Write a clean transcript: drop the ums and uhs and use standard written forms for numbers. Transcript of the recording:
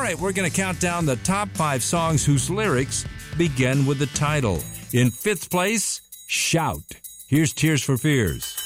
right, we're going to count down the top 5 songs whose lyrics begin with the title. In 5th place, Shout. Here's Tears for Fears.